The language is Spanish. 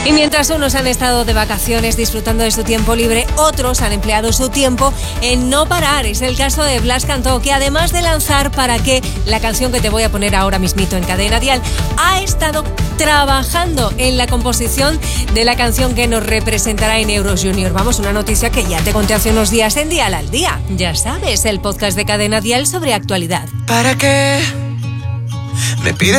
Y mientras unos han estado de vacaciones disfrutando de su tiempo libre, otros han empleado su tiempo en no parar. Es el caso de Blas Cantó, que además de lanzar Para qué, la canción que te voy a poner ahora mismito en Cadena Dial, ha estado trabajando en la composición de la canción que nos representará en Euros Junior. Vamos, una noticia que ya te conté hace unos días en Dial al Día. Ya sabes, el podcast de Cadena Dial sobre actualidad. ¿Para qué me pides?